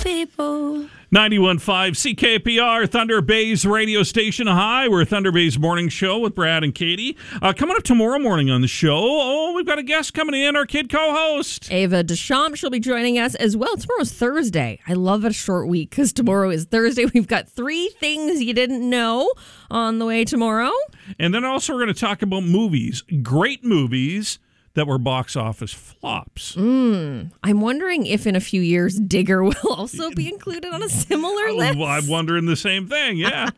people. 91.5 CKPR, Thunder Bay's radio station. Hi, we're Thunder Bay's morning show with Brad and Katie. Coming up tomorrow morning on the show, we've got a guest coming in, our kid co-host. Ava Deschamps, she'll be joining us as well. Tomorrow's Thursday. I love a short week because tomorrow is Thursday. We've got 3 things you didn't know on the way tomorrow. And then also we're going to talk about movies, great movies that were box office flops. I'm wondering if in a few years Digger will also be included on a similar list. I'm wondering the same thing, yeah.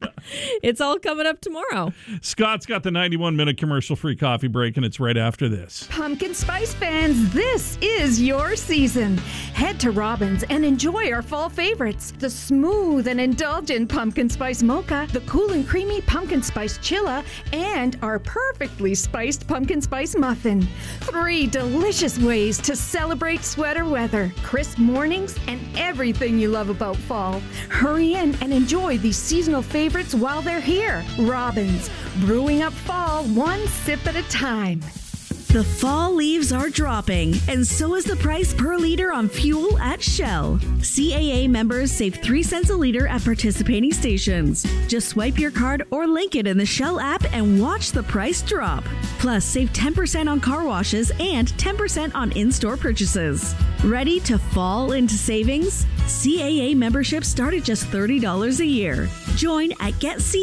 It's all coming up tomorrow. Scott's got the 91-minute commercial-free coffee break, and it's right after this. Pumpkin Spice fans, this is your season. Head to Robbins and enjoy our fall favorites. The smooth and indulgent Pumpkin Spice Mocha, the cool and creamy Pumpkin Spice Chilla, and our perfectly spiced Pumpkin Spice Muffin. 3 delicious ways to celebrate sweater weather, crisp mornings, and everything you love about fall. Hurry in and enjoy these seasonal favorites while they're here. Robbins, brewing up fall one sip at a time. The fall leaves are dropping, and so is the price per liter on fuel at Shell. CAA members save 3 cents a liter at participating stations. Just swipe your card or link it in the Shell app and watch the price drop. Plus, save 10% on car washes and 10% on in-store purchases. Ready to fall into savings? CAA memberships start at just $30 a year. Join at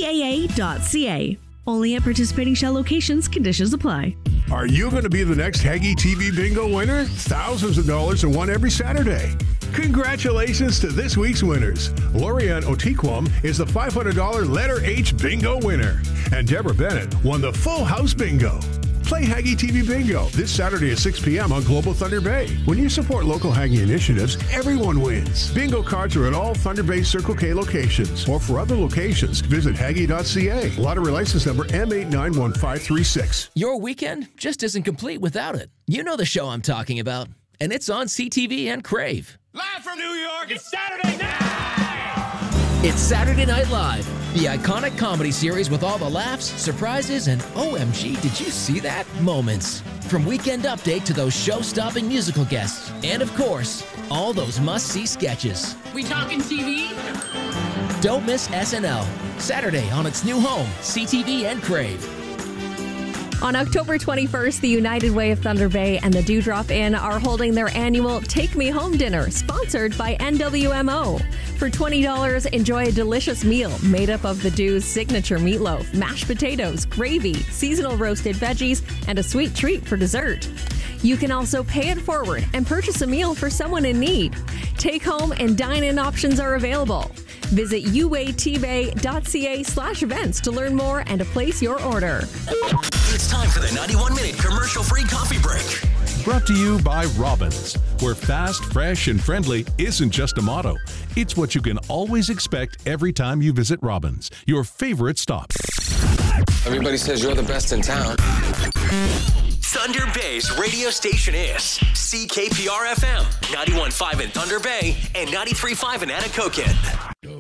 getcaa.ca. Only at participating Shell locations. Conditions apply. Are you going to be the next Haggy TV Bingo winner? Thousands of dollars are won every Saturday. Congratulations to this week's winners. Lorianne Otiquam is the $500 letter H Bingo winner. And Deborah Bennett won the Full House Bingo. Play Haggy TV Bingo this Saturday at 6 p.m. on Global Thunder Bay. When you support local Haggy initiatives, everyone wins. Bingo cards are at all Thunder Bay Circle K locations. Or for other locations, visit Haggy.ca. Lottery license number M891536. Your weekend just isn't complete without it. You know the show I'm talking about. And it's on CTV and Crave. Live from New York, it's Saturday night! It's Saturday Night Live, the iconic comedy series with all the laughs, surprises, and OMG, did you see that? Moments. From Weekend Update to those show-stopping musical guests. And of course, all those must-see sketches. We talking TV? Don't miss SNL. Saturday on its new home, CTV and Crave. On October 21st, the United Way of Thunder Bay and the Dewdrop Inn are holding their annual Take Me Home dinner, sponsored by NWMO. For $20, enjoy a delicious meal made up of the Dew's signature meatloaf, mashed potatoes, gravy, seasonal roasted veggies, and a sweet treat for dessert. You can also pay it forward and purchase a meal for someone in need. Take home and dine-in options are available. Visit uatbay.ca/events to learn more and to place your order. It's time for the 91-minute commercial-free coffee break. Brought to you by Robbins, where fast, fresh, and friendly isn't just a motto. It's what you can always expect every time you visit Robbins, your favorite stop. Everybody says you're the best in town. Thunder Bay's radio station is CKPR FM, 91.5 in Thunder Bay and 93.5 in Anacoquin.